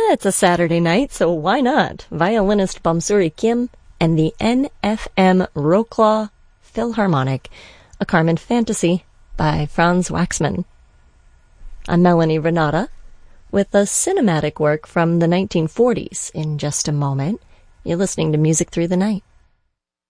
It's a Saturday night, so why not? Violinist Bomsuri Kim and the NFM Wroclaw Philharmonic, a Carmen Fantasy by Franz Waxman. I'm Melanie Renata with a cinematic work from the 1940s in just a moment. You're listening to Music Through the Night.